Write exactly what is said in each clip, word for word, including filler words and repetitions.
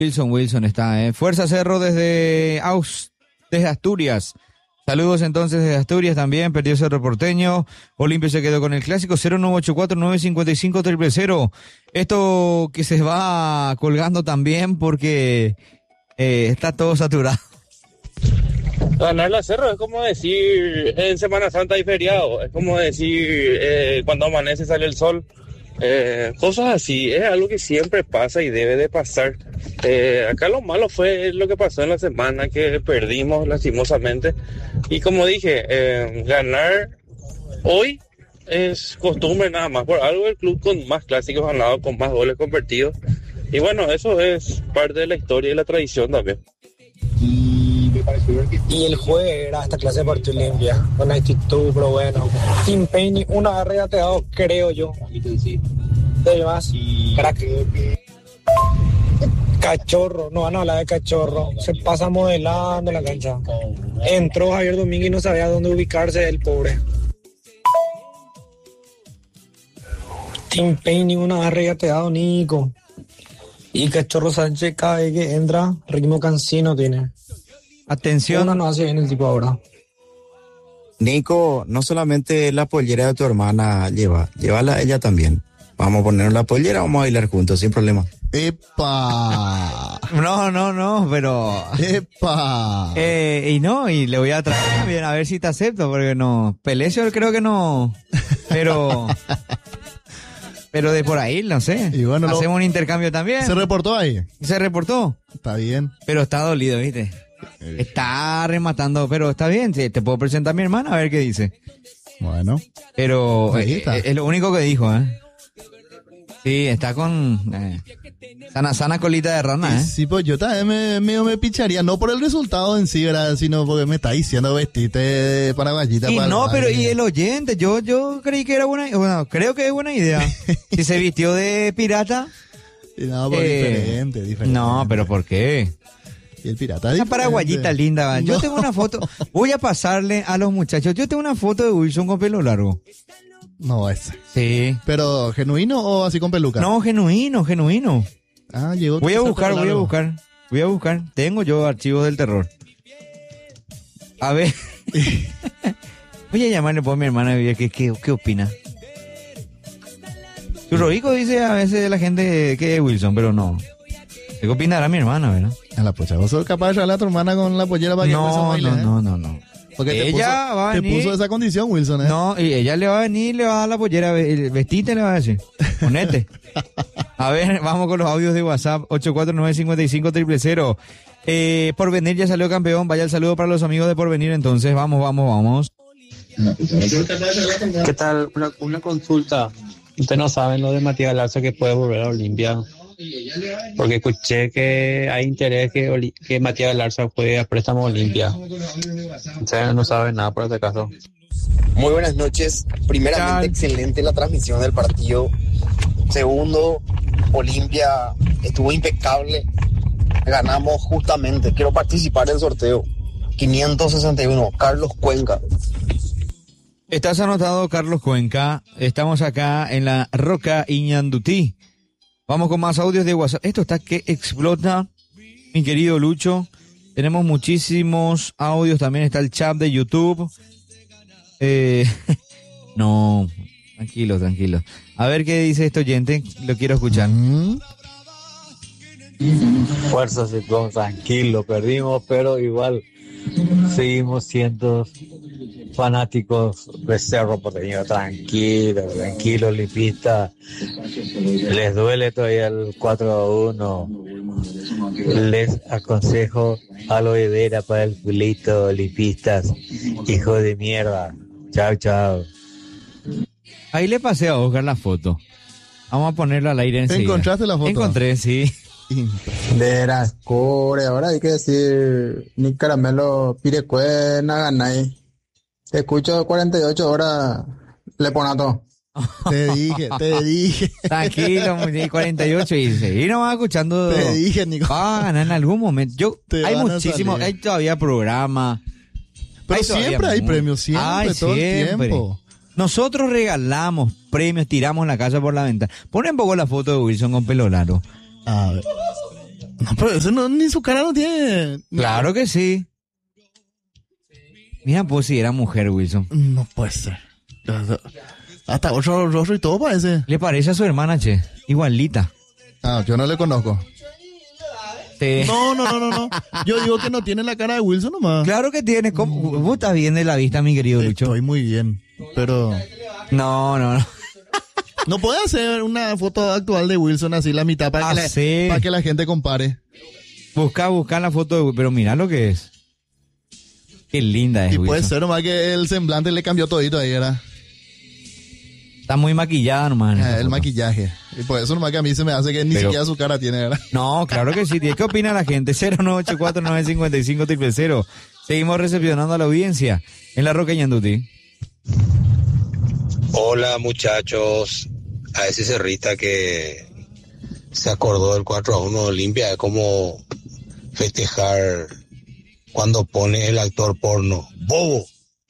Wilson, Wilson está, ¿eh? Fuerza Cerro desde Aus, desde Asturias. Saludos entonces desde Asturias también, perdió Cerro Porteño. Olimpia se quedó con el clásico cero nueve ocho cuatro nueve cinco cinco cero cero cero. Esto que se va colgando también porque eh, está todo saturado. Ganar la Cerro es como decir en Semana Santa hay feriado, es como decir eh, cuando amanece sale el sol. Eh, cosas así, es algo que siempre pasa y debe de pasar. Eh, acá lo malo fue lo que pasó en la semana, que perdimos lastimosamente. Y como dije, eh, ganar hoy es costumbre nada más. Por algo el club con más clásicos ganados, con más goles convertidos. Y bueno, eso es parte de la historia y la tradición también. Y el jueves era esta clase de partido limpia, con actitud, pero bueno. Tim Payne, una arregateado, creo yo. De más, crack. Cachorro, no van a hablar de cachorro. Se pasa modelando la cancha. Entró Javier Domínguez y no sabía dónde ubicarse el pobre. Tim Payne, una arregateado, Nico. Y Cachorro Sánchez, cada vez que entra, ritmo cansino tiene. Atención. Uno no hace bien el tipo ahora. Nico, no solamente la pollera de tu hermana lleva, llévala a ella también. Vamos a ponernos la pollera, vamos a bailar juntos, sin problema. ¡Epa! No, no, no, pero... ¡Epa! Eh, y no, y le voy a traer también a ver si te acepto, porque no... Pelecio creo que no, pero... Pero de por ahí, no sé. Y bueno, hacemos lo... un intercambio también. ¿Se reportó ahí? Se reportó. Está bien. Pero está dolido, ¿viste? Está rematando, pero está bien. Te puedo presentar a mi hermana a ver qué dice. Bueno. Pero ahí eh, está. Es lo único que dijo, ¿eh? Sí, está con eh, sana, sana colita de rana, ¿eh? Sí, pues yo también me, me, me picharía, no por el resultado en sí, ¿verdad? Sino porque me está diciendo vestite de paraguayita. Y para no, el pero baile. y el oyente, yo yo creí que era buena, bueno, creo que es buena idea. Si se vistió de pirata. No, pero eh, diferente, diferente. No, pero ¿por qué? Y el pirata Una paraguayita linda, ¿va? Yo no. tengo una foto, voy a pasarle a los muchachos, yo tengo una foto de Wilson con pelo largo. No, ese. Sí. ¿Pero genuino o así con peluca? No, genuino, genuino. Ah, llegó. Voy a buscar, voy a buscar, voy a buscar. Tengo yo archivos del terror. A ver. Voy a llamarle por mi hermana y ver qué, qué, qué opina. Churroico dice a veces la gente que es Wilson, pero no. ¿Qué opinará mi hermana, verdad? A la pocha, ¿vos sos capaz de traerle a tu hermana con la pollera para que no, empiece a bailar? No, no, no, no. Porque te ella puso, va a te venir, puso esa condición, Wilson, ¿eh? No, y ella le va a venir, le va a dar la pollera, el vestite le va a decir. Ponete. A ver, vamos con los audios de WhatsApp, ocho cuatro nueve cinco cinco cero cero cero. Eh, Porvenir ya salió campeón, vaya el saludo para los amigos de Porvenir, entonces vamos, vamos, vamos. ¿Qué tal? Una, una consulta. Ustedes no saben lo de Matías Larza que puede volver a Olimpia. Porque escuché que hay interés que, Oli- que Matías Larza juegue a préstamo Olimpia. Ustedes no saben nada por este caso. Muy buenas noches. Primeramente, excelente la transmisión del partido. Segundo, Olimpia estuvo impecable. Ganamos justamente. Quiero participar del sorteo. quinientos sesenta y uno, Carlos Cuenca. Estás anotado, Carlos Cuenca. Estamos acá en la Roca Iñandutí. Vamos con más audios de WhatsApp. Esto está que explota, mi querido Lucho. Tenemos muchísimos audios. También está el chat de YouTube. Eh, no, tranquilo, tranquilo. A ver qué dice este oyente. Lo quiero escuchar. Fuerza, Ciclón, tranquilo. Perdimos, pero igual seguimos siendo fanáticos de Cerro Porteño. Tranquilo, tranquilo, lipista. Les duele todavía el cuatro a uno. Les aconsejo aloe vera para el culito, lipistas. Hijo de mierda. Chao, chao. Ahí le pasé a Oscar la foto. Vamos a ponerla al aire enseguida. ¿Encontraste la foto? Encontré, sí. Veras, core, ahora hay que decir, ni caramelo, pirecue, naganay. Te escucho cuarenta y ocho horas, le ponato. Te dije, te dije. Tranquilo, cuarenta y ocho y seguir nomás escuchando. Te dije, Nico. Va a ganar en algún momento. Yo, Te hay van a muchísimo, salir. hay todavía programa. Pero Hay todavía siempre hay mucho. premios, siempre, Ay, todo el siempre. tiempo. Nosotros regalamos premios, tiramos la casa por la ventana. Pon en poco la foto de Wilson con pelo largo. A ver. No, pero ese no, ni su cara no tiene. Claro que sí. Mira, pues si era mujer, Wilson. No puede ser. Hasta otro rostro y todo parece. Le parece a su hermana, che. Igualita. Ah, yo no le conozco. Sí. No, no, no, no, no. Yo digo que no tiene la cara de Wilson nomás. Claro que tiene. ¿Cómo? Vos estás bien de la vista, mi querido Lucho. Estoy muy bien, pero... No, no, no. ¿No puede hacer una foto actual de Wilson así la mitad para, Ah, que, sí. la, para que la gente compare? Busca, busca la foto de... Pero mira lo que es. Qué linda es, Y puede Wilson. ser nomás que el semblante le cambió todito ahí, ¿verdad? Está muy maquillada nomás. en Ah, esa el foto. maquillaje. Y por eso nomás que a mí se me hace que ni Pero- siquiera su cara tiene, ¿verdad? No, claro que sí. ¿Qué opina la gente? cero nueve ocho cuatro nueve cinco cinco cero cero cero. Seguimos recepcionando a la audiencia en la Roca Ñanduti. Hola muchachos, a ese cerrista que se acordó del cuatro a uno de Olimpia, es como festejar cuando pone el actor porno. ¡Bobo!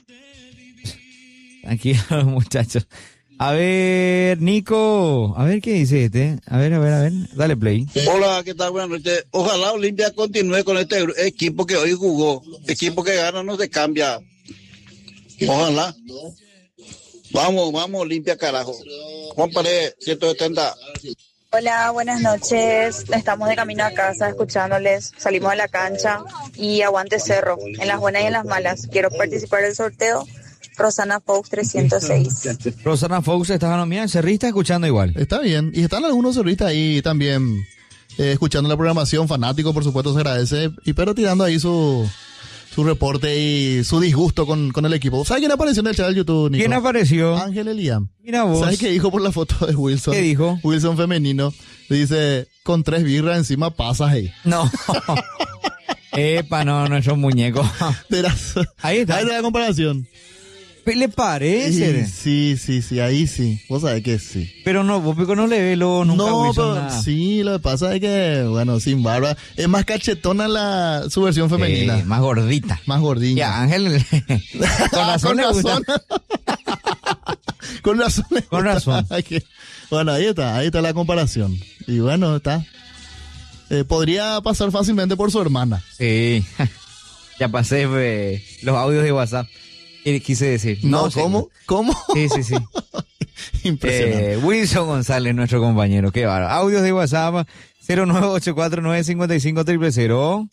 Aquí los muchachos. A ver, Nico. A ver qué dice este. A ver, a ver, a ver. Dale play. Hola, ¿qué tal? Buenas noches. Ojalá Olimpia continúe con este gru- equipo que hoy jugó. Equipo que gana no se cambia. Ojalá. Vamos, vamos, Olimpia, carajo. Juan Paredes, ciento setenta. Hola, buenas noches. Estamos de camino a casa escuchándoles. Salimos a la cancha y aguante Cerro. En las buenas y en las malas. Quiero participar del sorteo. Rosana Fox trescientos seis. Rosana Fox está ganando. Mira, el cerrista escuchando igual. Está bien. Y están algunos cerristas ahí también eh, escuchando la programación. Fanático, por supuesto, se agradece. Y pero tirando ahí su, su reporte y su disgusto con, con el equipo. ¿Sabes quién apareció en el chat del YouTube, Nico? ¿Quién apareció? Ángel Eliam. Mira vos. ¿Sabes qué dijo por la foto de Wilson? ¿Qué dijo? Wilson femenino. Dice, con tres birras encima pasas ahí. No. Epa, no, no es un muñeco. Verás. Ahí está. Ahí está la comparación. ¿Le parece? Sí, sí, sí, ahí sí. Vos sabés que sí. Pero no, vos pico no le ve lo nunca No, Wilson pero nada. sí, lo que pasa es que, bueno, sin barba. Es más cachetona la, su versión femenina. Sí, más gordita. Más gordilla. Ya, Ángel. Con razón Con le gusta. razón. Con razón. le Con gusta. razón. Hay que- Bueno, ahí está, ahí está la comparación. Y bueno, está. Eh, podría pasar fácilmente por su hermana. Sí. Ya pasé eh, los audios de WhatsApp. ¿Qué quise decir? No, sí. ¿cómo? ¿Cómo? Sí, sí, sí. Impresionante. Eh, Wilson González, nuestro compañero. Qué bárbaro. Audios de WhatsApp cero nueve ocho cuatro nueve cinco cinco cero cero cero.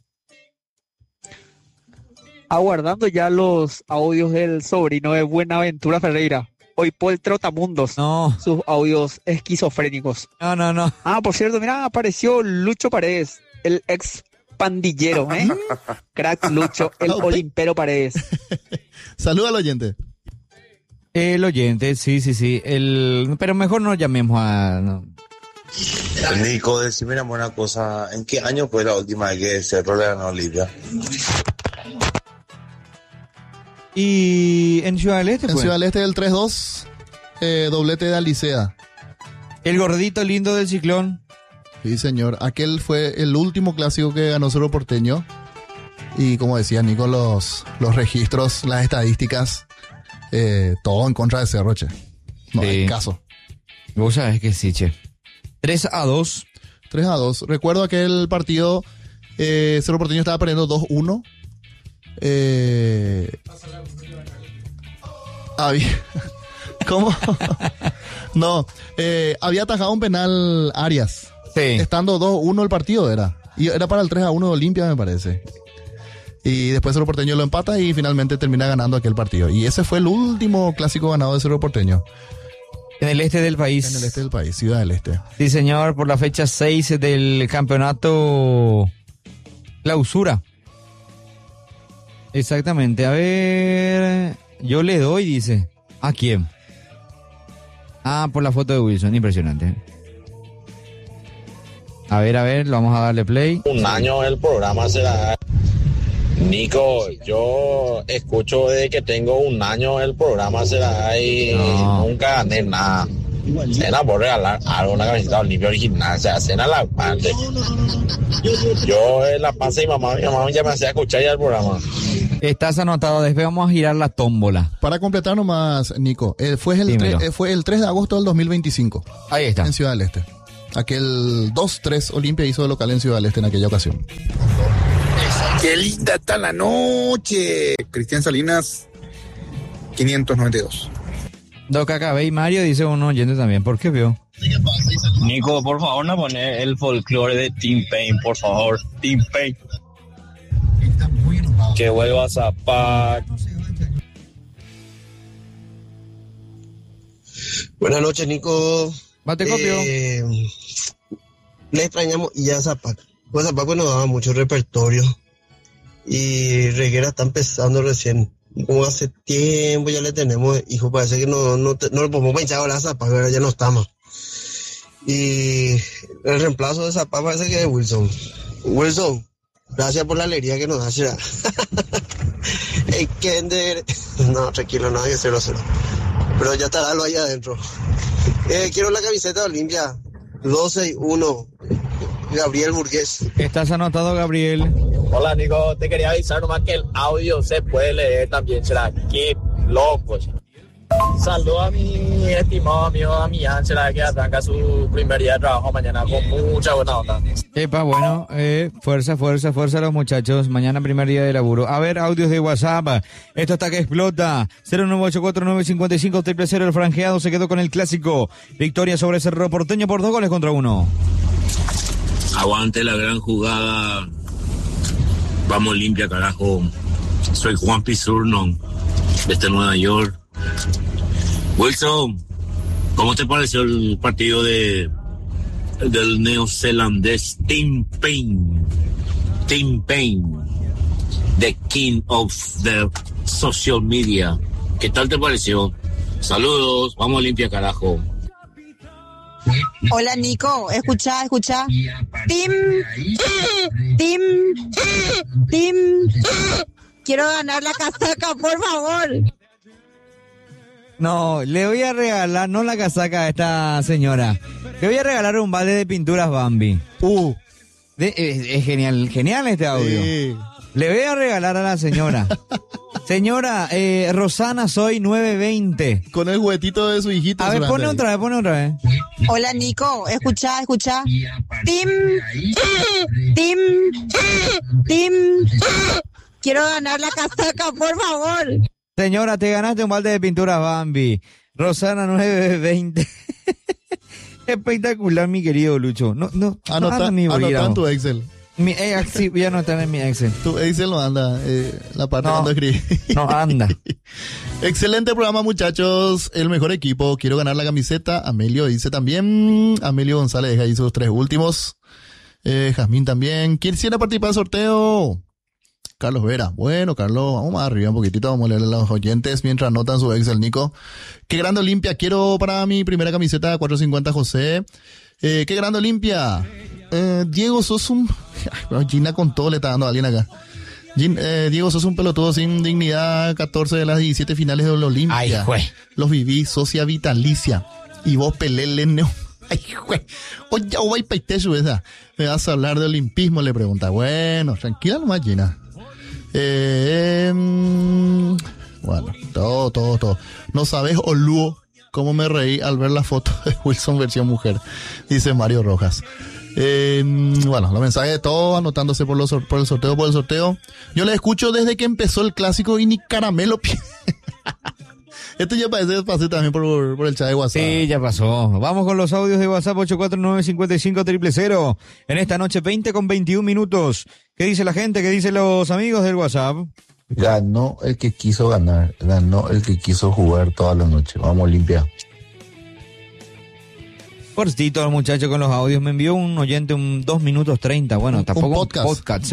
Aguardando ya los audios del sobrino de Buenaventura Ferreira. Hoy Paul Trotamundos. No. Sus audios esquizofrénicos. No, no, no. Ah, por cierto, mira, apareció Lucho Paredes, el ex pandillero, ¿eh? Crack Lucho, el Olimpero Paredes. Saluda al oyente. El oyente, sí, sí, sí. El, pero mejor no llamemos a... no. Nico, decime una buena cosa. ¿En qué año fue la última vez que Cerro le ganó a Olimpia? Y en Ciudad del Este, En pues. Ciudad del Este del tres dos, eh, doblete de Alicea. El gordito lindo del Ciclón. Sí, señor. Aquel fue el último clásico que ganó Cerro Porteño. Y como decía Nico, los, los registros, las estadísticas, eh, todo en contra de Cerro, che. No Sí. hay caso. Vos sabés que sí, che. tres a dos. tres a dos. Recuerdo aquel partido, eh, Cerro Porteño estaba perdiendo dos uno. Eh, había, ¿Cómo? No, eh, había atajado un penal Arias. Sí. Estando dos uno el partido era. Y era para el tres a uno de Olimpia, me parece. Y después Cerro Porteño lo empata y finalmente termina ganando aquel partido. Y ese fue el último clásico ganado de Cerro Porteño. En el este del país. En el este del país, Ciudad del Este. Sí, señor, por la fecha seis del campeonato clausura. Exactamente. A ver, yo le doy, dice. ¿A quién? Ah, por la foto de Wilson, impresionante. A ver, a ver, vamos a darle play. Un año el programa será. Nico, yo escucho desde que tengo un año el programa será y No. nunca gané nada. Cena por regalar algo, una camiseta Olimpia original, o sea, cena la parte. Yo en la panza de mi mamá, mi mamá ya me hacía escuchar ya el programa. Estás anotado, después vamos a girar la tómbola. Para completar nomás, Nico, eh, fue, el Dímelo. tre- eh, fue el tres de agosto del dos mil veinticinco. Ahí está. En Ciudad del Este. Aquel dos tres Olimpia hizo de local en Ciudad del Este en aquella ocasión. ¡Qué linda está la noche! Cristian Salinas, quinientos noventa y dos. Doca Cabé y Mario, dice uno oyente también. ¿Por qué vio? Nico, por favor, no poner el folclore de Team Pain, por favor. Team Pain. Que vuelva a Zapac. Buenas noches, Nico. Mate copio. Eh, le extrañamos y a Zapac. Pues Zapac pues, nos daba mucho repertorio. Y Reguera está empezando recién. Como hace tiempo ya le tenemos, hijo, parece que no, no, te, no le podemos pensar ahora a Zapac, pero ya no estamos. Y el reemplazo de Zapac parece que es Wilson. Wilson, gracias por la alegría que nos das. Hey, Kender. No, tranquilo, no hay cero cero. Pero ya estará lo ahí adentro. Eh, quiero la camiseta de Olimpia. doce y uno. Gabriel Burgués. Estás anotado, Gabriel. Hola, Nico. Te quería avisar nomás que el audio se puede leer también. Será qué loco. Saludos a mi estimado amigo Damián, será que arranca su primer día de trabajo mañana con mucha buena onda. Epa, bueno, eh, fuerza, fuerza, fuerza a los muchachos. Mañana primer día de laburo. A ver, audios de WhatsApp. Esto está que explota. cero nueve ocho cuatro nueve cinco cinco triple cero. El franjeado se quedó con el clásico. Victoria sobre Cerro Porteño por dos goles contra uno. Aguante la gran jugada. Vamos limpia, carajo. Soy Juan Pizurno, desde Nueva York. Wilson, ¿cómo te pareció el partido de del neozelandés Tim Payne? Tim Payne, the king of the social media. ¿Qué tal te pareció? Saludos, vamos limpia, carajo. Hola, Nico, escucha, escucha. Tim, Tim, Tim, quiero ganar la casaca, por favor. No, le voy a regalar, no la casaca a esta señora. Le voy a regalar un balde de pinturas Bambi. Uh. De, es, es genial, genial este audio. Sí. Le voy a regalar a la señora. Señora, eh, Rosana, soy nueve veinte. Con el juguetito de su hijita. A ver, pone ahí. otra vez, pone otra vez. Hola, Nico, escucha, escucha. Tim, Tim, Tim, quiero ganar la casaca, por favor. Señora, te ganaste un balde de pinturas Bambi. Rosana nueve veinte. Espectacular, mi querido Lucho. No, no, anota, no mi anota en tu Excel. Mi, eh, sí, voy a anotar en mi Excel. Tu Excel no anda, eh, la parte no, cuando escribí. No anda. Excelente programa, muchachos. El mejor equipo. Quiero ganar la camiseta. Amelio dice también. Amelio González deja ahí sus tres últimos. Eh, Jazmín también. ¿Quién quisiera participar del sorteo? Carlos Vera. Bueno, Carlos, vamos más arriba un poquitito, vamos a leerle a los oyentes mientras anotan su Excel, Nico. Qué grande Olimpia, quiero para mi primera camiseta cuatrocientos cincuenta José. Eh, qué grande Olimpia. Eh, Diego, sos un... Ay, Gina con todo le está dando a alguien acá. Gin, eh, Diego, sos un pelotudo sin dignidad, catorce de las diecisiete finales de la Olimpia. Ay, jue. Los viví, socia vitalicia. Y vos pelele, neo. Ay, jue. Oye, oye, paitecho esa. Me vas a hablar de olimpismo, le pregunta. Bueno, tranquila nomás, Gina. Eh, eh, bueno, todo, todo, todo. No sabes, Olúo, cómo me reí al ver la foto de Wilson versión mujer, dice Mario Rojas. Eh, bueno, los mensajes de todos anotándose por, los, por el sorteo, por el sorteo. Yo le escucho desde que empezó el clásico y ni caramelo. Esto ya parece, pasé también por, por el chat de WhatsApp. Sí, ya pasó. Vamos con los audios de WhatsApp ocho cuatro nueve cinco cinco cero cero cero. En esta noche veinte con veintiún minutos. ¿Qué dice la gente? ¿Qué dicen los amigos del WhatsApp? Ganó el que quiso ganar. Ganó el que quiso jugar toda la noche. Vamos, Olimpia. Cortito el muchacho con los audios. Me envió un oyente un dos minutos treinta. Bueno, un, tampoco un podcast. Un podcast.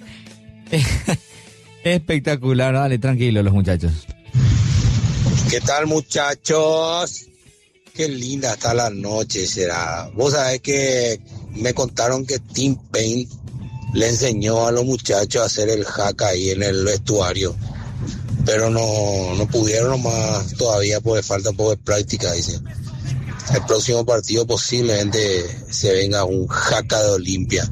Espectacular. Dale, tranquilo los muchachos. ¿Qué tal, muchachos? Qué linda está la noche, será. Vos sabés que me contaron que Tim Payne le enseñó a los muchachos a hacer el hack ahí en el vestuario, pero no, no pudieron nomás todavía porque falta un poco de práctica, dice. El próximo partido posiblemente se venga un hack de Olimpia.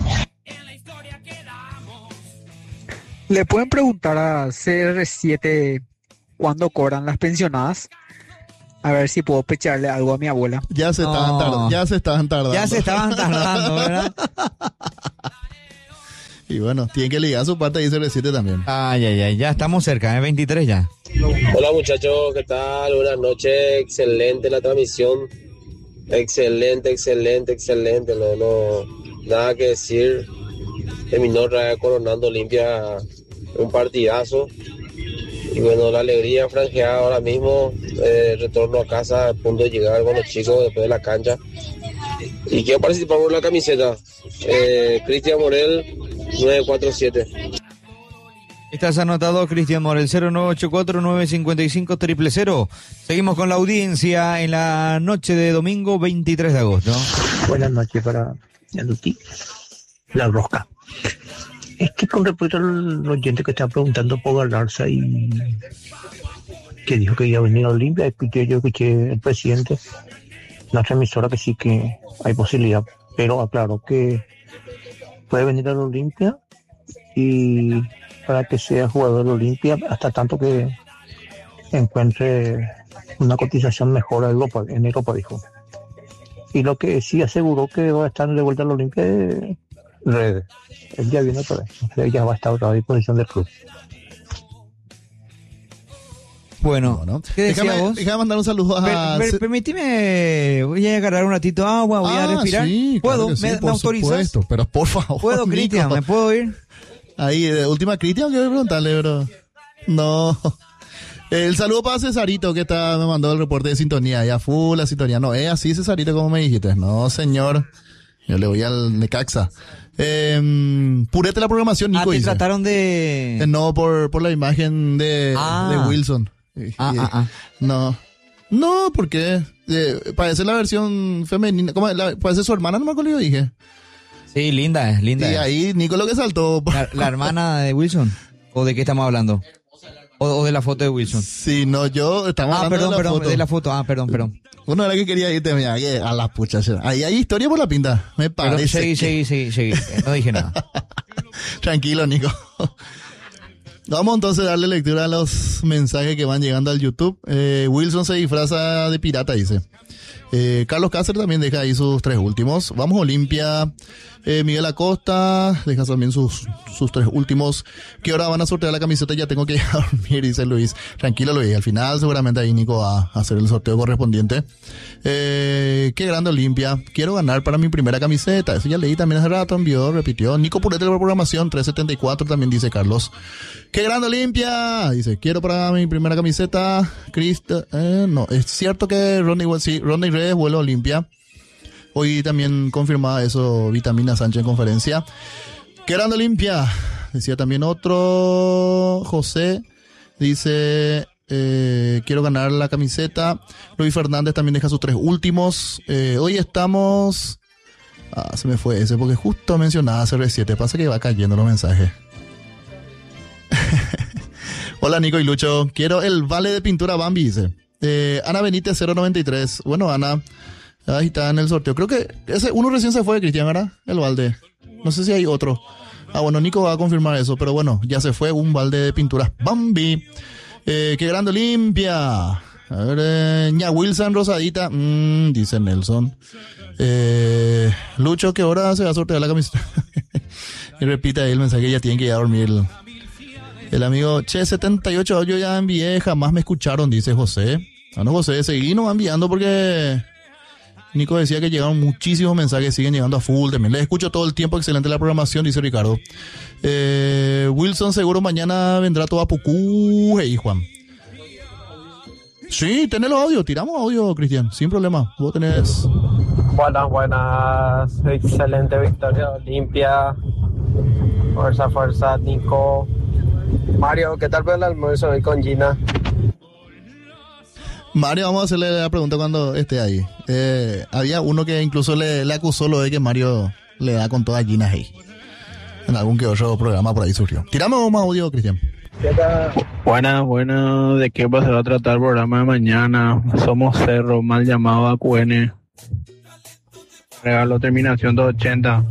¿Le pueden preguntar a C R siete cuándo cobran las pensionadas? A ver si puedo pecharle algo a mi abuela. Ya se estaban No. tardando. Ya se estaban tardando. Ya se estaban tardando, ¿verdad? Y bueno, tienen que ligar su parte y C R siete también. Ay, ay, ay, ya estamos cerca, ¿eh? veintitrés ya. Hola muchachos, ¿qué tal? Buenas noches, excelente la transmisión. Excelente, excelente, excelente. No, no, nada que decir. Terminó otra vez coronando Olimpia un partidazo. Y bueno, la alegría franjeada ahora mismo. Eh, retorno a casa a punto de llegar con los chicos después de la cancha. Y quiero participar por la camiseta. Eh, Cristian Morel, nueve cuatro siete. Estás anotado, Cristian Morel, cero nueve ocho cuatro nueve cinco cinco cero cero cero. Seguimos con la audiencia en la noche de domingo veintitrés de agosto. Buenas noches para Yanduti. La rosca. Es que con respecto al oyente que estaba preguntando por Galarza y que dijo que iba a venir a Olimpia, escuché, yo escuché el presidente, nuestra emisora, que sí que hay posibilidad, pero aclaró que puede venir a la Olimpia y para que sea jugador de Olimpia hasta tanto que encuentre una cotización mejor a Europa, en Europa, dijo. Y lo que sí aseguró que va a estar de vuelta a la Olimpia es Redes. Él ya viene otra vez, o sea, ya va a estar otra vez a disposición del club. Bueno, ¿qué decía Déjame, vos? déjame mandar un saludo a... Per- per- permitime, voy a agarrar un ratito de agua, voy a Ah, respirar. sí, ¿Puedo? claro que sí, ¿Me, por me autorizas? supuesto, pero por favor, ¿Puedo, Cristian? Nico. ¿Me puedo ir? Ahí, de última Cristian, quiero preguntarle, bro. No. El saludo para Cesarito, que está, me mandó el reporte de sintonía. Ya full la sintonía. No, es así, Cesarito, como me dijiste. No, señor. Yo le voy al Necaxa. Eh, purete la programación, Nico. Ah, te dice. trataron de... Eh, No, por, por la imagen de, Ah. de Wilson. Ah, ah, ah. No. No, porque eh, parece la versión femenina. ¿Cómo es? La- parece su hermana, no me acuerdo, yo dije. Sí, linda es, linda Y es. ahí Nico lo que saltó. La, la hermana de Wilson. ¿O de qué estamos hablando? ¿O, o de la foto de Wilson? Sí, no, yo estamos Ah, hablando perdón, de la perdón, foto. de la foto. Ah, perdón, perdón. Uno era que quería irte, mira, que a las puchas. Ahí hay historia por la pinta, me Perdón, parece. seguí, que- seguí, seguí, seguí. No dije nada. Tranquilo, Nico. Vamos entonces a darle lectura a los mensajes que van llegando al YouTube. Eh, Wilson se disfraza de pirata, dice. Eh, Carlos Cáceres también deja ahí sus tres últimos. Vamos Olimpia. Eh, Miguel Acosta deja también sus, sus tres últimos. ¿Qué hora van a sortear la camiseta? Ya tengo que ir a dormir, dice Luis. Tranquilo, Luis. Al final seguramente ahí Nico va a hacer el sorteo correspondiente. Eh, qué grande Olimpia. Quiero ganar para mi primera camiseta. Eso ya leí también hace rato, envió, repitió. Nico Purete de la programación, trescientos setenta y cuatro también dice Carlos. ¡Qué grande Olimpia! Dice, quiero para mi primera camiseta. Cristo, eh, no, es cierto que Ronnie, sí, Ronnie Reyes vuelve a Olimpia. Hoy también confirmaba eso Vitamina Sánchez en conferencia. ¡Qué grande Olimpia! Decía también otro, José, dice, eh, quiero ganar la camiseta. Luis Fernández también deja sus tres últimos. Eh, hoy estamos... Ah, se me fue ese porque justo mencionaba C R siete. Pasa que va cayendo los mensajes. Hola Nico y Lucho, quiero el vale de pintura Bambi, dice. Eh, Ana Benítez cero noventa y tres. Bueno, Ana, ahí está en el sorteo. Creo que ese uno recién se fue, Cristian, ¿verdad? El balde. No sé si hay otro. Ah, bueno, Nico va a confirmar eso, pero bueno, ya se fue un balde de pinturas Bambi. Eh, qué grande limpia. A ver, eh, ña Wilson rosadita, mm, dice Nelson. Eh, Lucho, ¿qué hora se va a sortear la camiseta? Y repite ahí el mensaje, ya tienen que ir a dormir. El, el amigo, che, setenta y ocho yo ya envié, jamás me escucharon, dice José. Ah, no, José, seguí no enviando porque Nico decía que llegaron muchísimos mensajes, siguen llegando a full también. Les escucho todo el tiempo, excelente la programación, dice Ricardo. Eh, Wilson seguro mañana vendrá todo a Pucú, hey, Juan. Sí, tenés los audios, tiramos audio, Cristian, sin problema. Vos tenés... Buenas, buenas. Excelente victoria Olimpia. Fuerza, fuerza, Nico. Mario, ¿qué tal fue el almuerzo hoy con Gina? Mario, vamos a hacerle la pregunta cuando esté ahí. Eh, había uno que incluso le, le acusó lo de que Mario le da con toda Gina Hey. En algún que otro programa por ahí surgió. Tirame más audio, Cristian. ¿Qué tal? Buena, buena. ¿De qué va- se va a tratar el programa de mañana? Somos Cerro, mal llamado a Q N. Regalo terminación doscientos ochenta.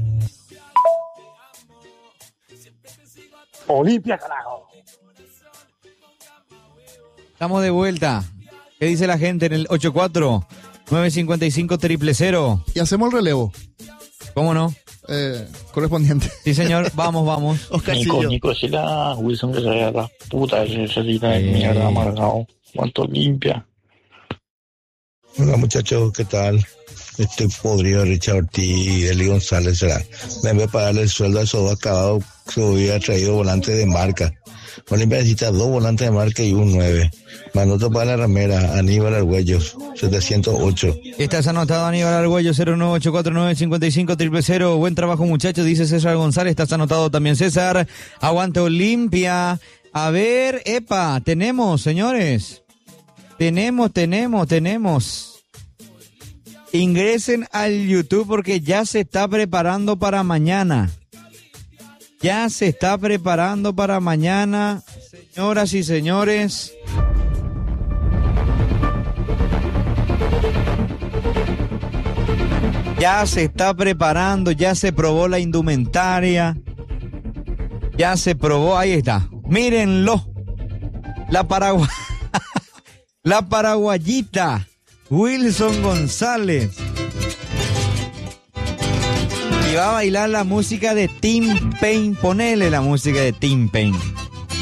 Olimpia, carajo. Estamos de vuelta. ¿Qué dice la gente en el ochenta y cuatro, nueve cincuenta y cinco, cero cero cero? Y hacemos el relevo. ¿Cómo no? Eh, correspondiente. Sí, señor. Vamos, vamos. Nico, Nico, si la Wilson que se vaya a la puta, ese salida de mierda amargado. ¿Cuánto limpia? Hola muchachos, ¿qué tal? Estoy podrido, Richard Ortiz y Eli González, será. En vez de pagarle el sueldo a esos dos acabados, se hubiera traído volantes de marca. Olimpia necesita dos volantes de marca y un nueve. Manoto para la ramera, Aníbal Argüellos, setecientos ocho. Estás anotado, Aníbal Argüello, cero nueve ocho cuatro nueve cinco cinco cero cero cero. Buen trabajo, muchachos, dice César González. Estás anotado también, César. Aguante Olimpia. A ver, epa, tenemos, señores. Tenemos, tenemos, tenemos. Ingresen al YouTube porque ya se está preparando para mañana. Ya se está preparando para mañana, señoras y señores. Ya se está preparando, ya se probó la indumentaria. Ya se probó, ahí está. Mírenlo. La paragua... la paraguayita. Wilson González. Y va a bailar la música de Tim Payne. Ponele la música de Tim Payne.